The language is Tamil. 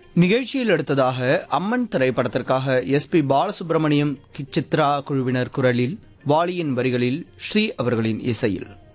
நிகழ்ச்சியில் அடுத்ததாக அம்மன் திரைப்படத்திற்காக எஸ்பி பாலசுப்ரமணியம் சித்ரா குழுவினர் குரலில் வாலியின் வரிகளில் ஸ்ரீ அவர்களின் இசையில்